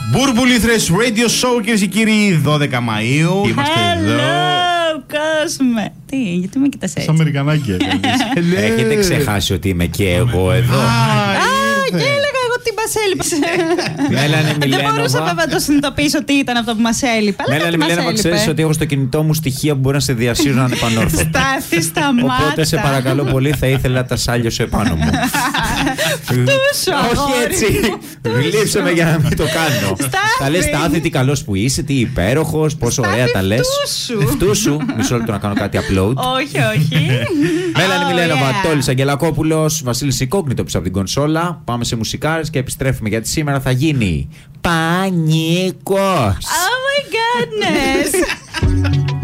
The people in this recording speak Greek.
Μπουρμπουλήθρες Radio Show, κυρίες και κύριοι, 12 Μαΐου. Είμαστε εδώ. Κόσμε. Τι, γιατί με κοιτάς έτσι? Σαν Αμερικανάκια. Έχετε ξεχάσει ότι είμαι και εγώ εδώ? Και έλεγα εγώ τι μας έλειψε. Μέλανε Δεν μπορούσα Μιλένοβα. βέβαια να το συνειδητοποιήσω τι ήταν αυτό που μας έλειπε. Αλλά Μέλανε κάτι μας Μιλένοβα, ξέρεις έλειπε. ότι έχω στο κινητό μου στοιχεία που μπορεί να σε διασύρουν ανεπανόρθωτα. Στάθη στα μάτια. Οπότε σε παρακαλώ πολύ, θα ήθελα τα σάλιωσο επάνω μου. Φτούσου, Όχι αγόρι έτσι. μου. Γλύψε με για να μην το κάνω. Στάθη. Θα λες Στάθη, τι καλός που είσαι, τι υπέροχος, πόσο Στάθη, ωραία τα λες. φτούσου. Φτούσου. Μισό λεπτό να κάνω κάτι upload. Όχι, όχι. Μέλανε Oh, Μιλένοβα, yeah. Τόλης Αγγελακόπουλος, Βασίλης Ικόγνητο πίσω από την κονσόλα. Πάμε σε μουσικάρες και επιστρέφουμε γιατί σήμερα θα γίνει Πανικός. Oh my goodness.